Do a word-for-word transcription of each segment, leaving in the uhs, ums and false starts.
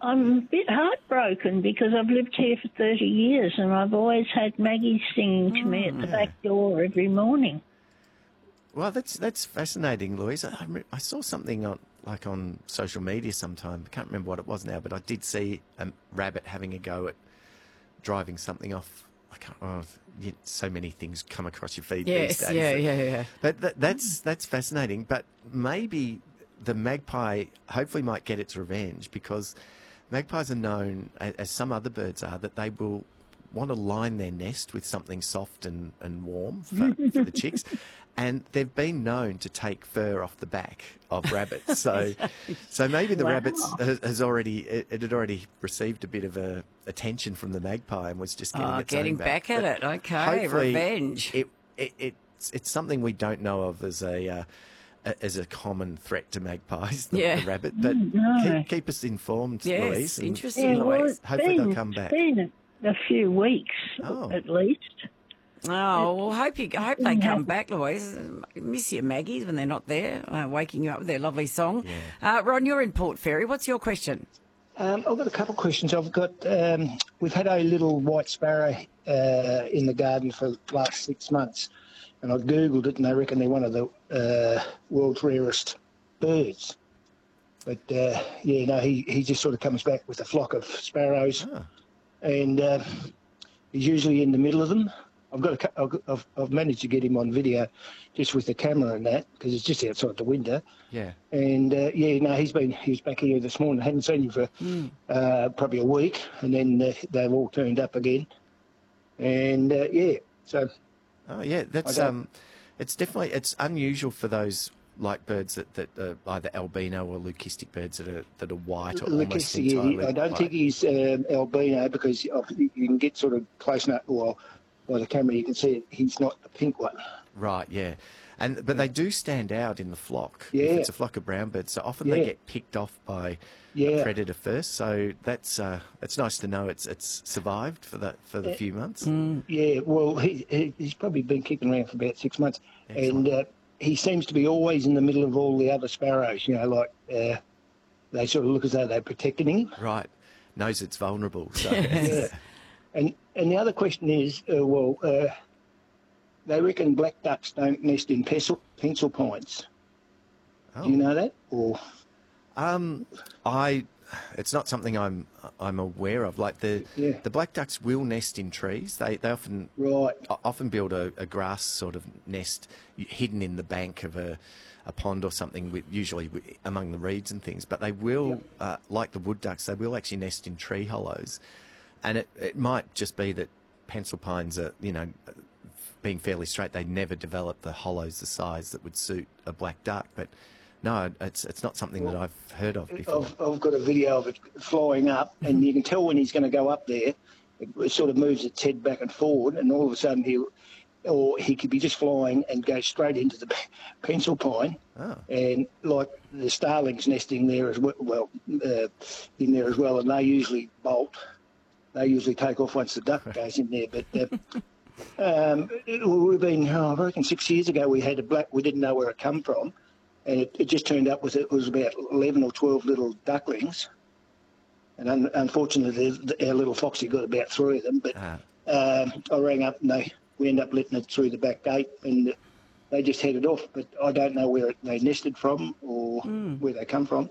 I'm a bit heartbroken because I've lived here for thirty years and I've always had Maggie singing to me at the yeah. back door every morning. Well, that's that's fascinating, Louise. I, I saw something on like on social media sometime. I can't remember what it was now, but I did see a rabbit having a go at driving something off. I can't. Oh, you, so many things come across your feed Yes, these days. yeah, yeah, yeah. But that, that's that's fascinating. But maybe the magpie hopefully might get its revenge, because magpies are known, as some other birds are, that they will want to line their nest with something soft and, and warm for, for the chicks. And they've been known to take fur off the back of rabbits. So so maybe the Wow. rabbits has, has already, it, it had already received a bit of a attention from the magpie and was just getting Oh, its getting own back at But it. Okay, hopefully revenge. It, it, it's, it's something we don't know of as a... Uh, as a common threat to magpies, the, Yeah. the rabbit. But no. keep, keep us informed, Yes, Louise. and interesting, Yeah, well, Louise. it's Hopefully been, they'll come back. It's been a, a few weeks Oh. at least. Oh, well, hope you hope they come back, Louise. Miss your Maggies when they're not there, uh, waking you up with their lovely song. Yeah. Uh, Ron, you're in Port Fairy. What's your question? Um, I've got a couple of questions. I've got, um, we've had a little white sparrow uh, in the garden for the last six months, and I've Googled it, and they reckon they're one of the uh, world's rarest birds. But, uh, yeah, no, he, he just sort of comes back with a flock of sparrows, Oh. and uh, he's usually in the middle of them. I've got a, cou- I've, got- I've, I've managed to get him on video just with the camera and that, because it's just outside the window. Yeah. And uh, yeah, no, he's been he was back here this morning. I hadn't seen him for uh, probably a week, and then uh, they've all turned up again. And uh, yeah, so Oh, yeah. That's I don't- um, it's definitely it's unusual for those like birds that that are either albino or leucistic birds that are that are white or almost Lucas, entirely. yeah, I don't white. think he's um, albino, because of- you can get sort of close enough, well, by the camera you can see it, he's not the pink one. Right. Yeah. And but they do stand out in the flock. Yeah. If it's a flock of brown birds, so often Yeah. they get picked off by a Yeah. predator first. So that's uh, it's nice to know it's it's survived for the for the few months. Yeah, well, he, he he's probably been kicking around for about six months, Excellent. and uh, he seems to be always in the middle of all the other sparrows. You know, like uh, they sort of look as though they're protecting him. Right. Knows it's vulnerable. So Yeah. And and the other question is, uh, well, uh, they reckon black ducks don't nest in pencil, pencil pines. Do you Oh. know that? Or Um, I, it's not something I'm I'm aware of. Like the Yeah. the black ducks will nest in trees. They they often right? o- often build a, a grass sort of nest hidden in the bank of a, a pond or something, with, usually wi- among the reeds and things. But they will, uh, like the wood ducks, they will actually nest in tree hollows. And it, it might just be that pencil pines are, you know, being fairly straight, they never develop the hollows the size that would suit a black duck. But no, it's it's not something that I've heard of before. I've, I've got a video of it flying up, and you can tell when he's going to go up there. It sort of moves its head back and forward, and all of a sudden he'll, or he could be just flying and go straight into the pencil pine. Oh. And like the starlings nesting there as well, well uh, in there as well, and they usually bolt. They usually take off once the duck goes in there. But uh, um, it would have been, oh, I reckon six years ago we had a black. We didn't know where it come from, and it, it just turned up with it was about eleven or twelve little ducklings. And un- unfortunately, the, our little foxy got about three of them. But Ah. um, I rang up and they we ended up letting it through the back gate, and they just headed off. But I don't know where it, they nested from or where they come from.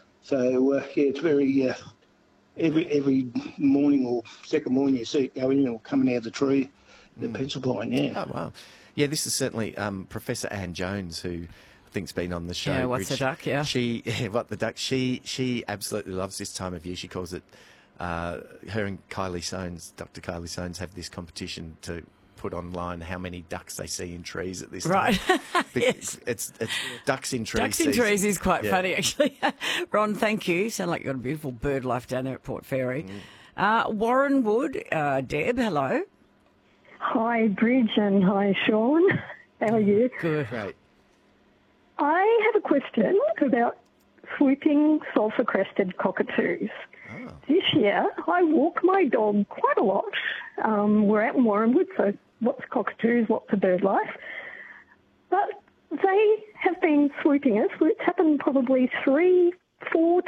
So uh, yeah, it's very uh, every every morning or second morning you see it going in or coming out of the tree, the pencil pine. Yeah. Oh, wow. Yeah, this is certainly um, Professor Anne Jones, who I think's been on the show. Yeah, What's Rich. the Duck, yeah. She, yeah, What the Duck, she she absolutely loves this time of year. She calls it, uh, her and Kylie Soanes, Doctor Kylie Soanes, have this competition to put online how many ducks they see in trees at this Right. time. Be- Yes. It's, it's ducks in trees. Ducks in season. trees is quite Yeah. funny, actually. Ron, thank you. Sound like you've got a beautiful bird life down there at Port Fairy. Uh, Warren Wood, uh, Deb, hello. Hi, Bridge, and hi, Sean. How are you? Good. Great. I have a question about swooping sulphur-crested cockatoos. Oh. This year, I walk my dog quite a lot. Um, we're out in Warrenwood, so lots of cockatoos, lots of bird life. But they have been swooping us. It's happened probably three, four